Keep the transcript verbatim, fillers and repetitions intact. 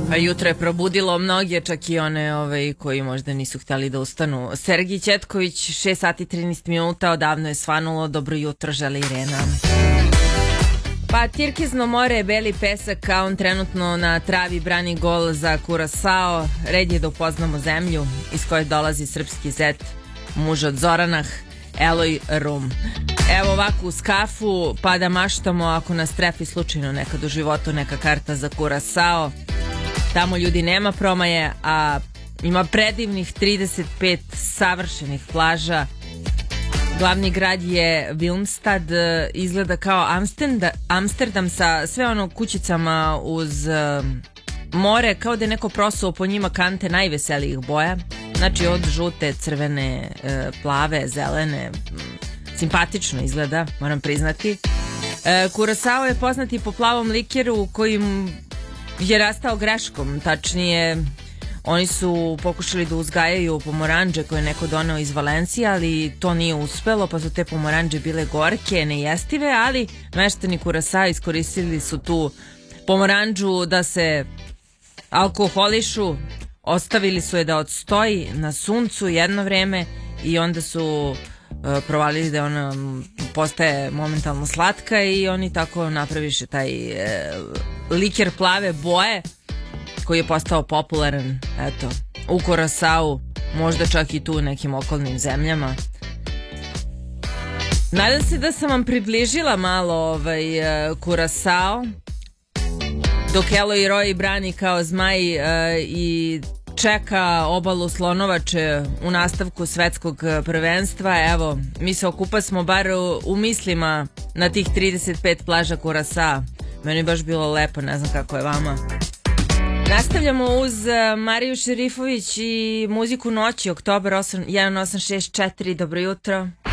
Pa jutro je probudilo mnoge, čak i one ove, koji možda nisu htjeli da ustanu. Sergij Ćetković, šest sati trinaest minuta, odavno je svanulo. Dobro jutro, želi Irena. Pa Tirkizno more, beli pesak, a on trenutno na travi brani gol za Kurasao. Red je da upoznamo zemlju iz koje dolazi srpski zet, muž od Zoranah, Eloj Rum. Evo ovako uz kafu, pa da maštamo ako nas trefi slučajno nekad u životu neka karta za Kurasao. Tamo ljudi nema promaje, a ima predivnih trideset pet savršenih plaža. Glavni grad je Wilmstad, izgleda kao Amsterdam, Amsterdam sa sve ono kućicama uz uh, more, kao da je neko prosuo po njima kante najveselijih boja. Znači od žute, crvene, uh, plave, zelene, simpatično izgleda, moram priznati. Uh, Kurasao je poznati po plavom likeru kojim je rastao greškom, tačnije oni su pokušali da uzgajaju pomoranđe koje je neko doneo iz Valencije, ali to nije uspelo, pa su te pomoranđe bile gorke, nejestive, ali meštani Kurasao iskoristili su tu pomoranđu da se alkoholišu, ostavili su je da odstoji na suncu jedno vreme i onda su uh, provalili da ona postaje momentalno slatka i oni tako napraviše taj uh, liker plave boje koji je postao popularan, eto, u Kurasau, možda čak i tu u nekim okolnim zemljama. Nadam se da sam vam približila malo ovaj Kurasao, dok Eloj Roy brani kao zmaj uh, i čeka obalu Slonovače u nastavku svetskog prvenstva. Evo, mi se okupasmo bar u, u mislima na tih trideset pet plaža Kurasao. Meni je baš bilo lepo, ne znam kako je vama. Nastavljamo uz Mariju Šerifović i muziku noći, oktobar jedan osam šest četiri, dobro jutro.